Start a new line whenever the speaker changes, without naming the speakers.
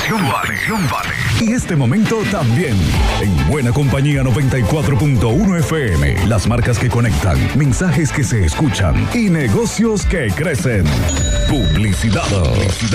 atención vale. Y este momento también. En Buena Compañía 94.1 FM. Las marcas que conectan, mensajes que se escuchan y negocios que crecen. Publicidad.